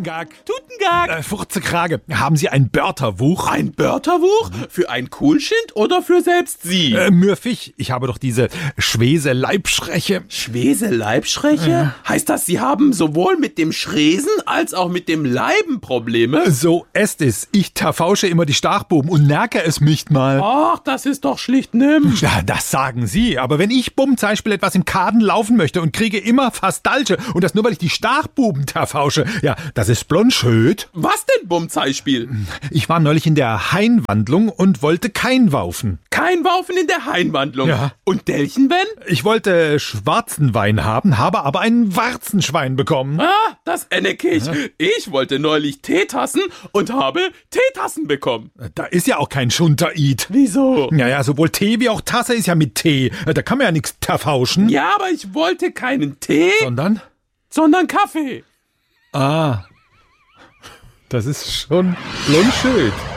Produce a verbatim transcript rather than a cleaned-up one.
Tutengag. Tutengag. Äh, Furzekrage, haben Sie ein Börterwuch? Ein Börterwuch? Für ein Coolschind oder für selbst Sie? Äh, Mürfig, ich habe doch diese Schwese-Leibschreche. Schwese-Leibschreche? Ja. Heißt das, Sie haben sowohl mit dem Schresen als auch mit dem Leiben Probleme? So ist es. Ich tafausche immer die Stachbuben und merke es nicht mal. Ach, das ist doch schlicht nimm. Ja, das sagen Sie. Aber wenn ich bumm zum Beispiel etwas im Kaden laufen möchte und kriege immer fast Dalsche und das nur, weil ich die Stachbuben tafausche, ja, das ist blondschöd. Was denn Bummzeitspiel? Ich war neulich in der Hainwandlung und wollte kein Waufen. Kein Waufen in der Hainwandlung? Ja. Und Delchen, wenn? Ich wollte schwarzen Wein haben, habe aber ein Warzenschwein bekommen. Ah, das ennecke ich. Ja. Ich wollte neulich Teetassen und habe Teetassen bekommen. Da ist ja auch kein Schunterid. Wieso? Naja, sowohl Tee wie auch Tasse ist ja mit Tee. Da kann man ja nichts tafauschen. Ja, aber ich wollte keinen Tee. Sondern? Sondern Kaffee. Ah, das ist schon blondschöd.